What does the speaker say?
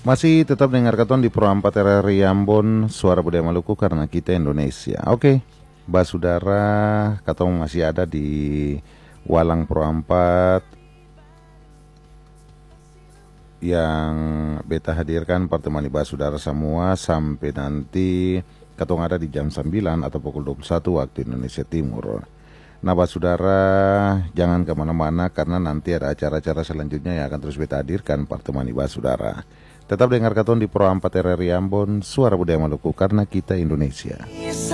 Masih tetap dengar katon di Pro 4 RRI Ambon, Suara Budaya Maluku karena kita Indonesia. Oke, Basudara, katong masih ada di Walang Pro 4 yang beta hadirkan pertemani Basudara semua sampai nanti katong ada di jam 9 atau pukul 21 waktu Indonesia Timur. Nah Basudara, jangan kemana-mana karena nanti ada acara-acara selanjutnya yang akan terus beta hadirkan pertemani Basudara. Tetap dengar katon di Pro 4 RRI Ambon, Suara Budaya Maluku karena kita Indonesia.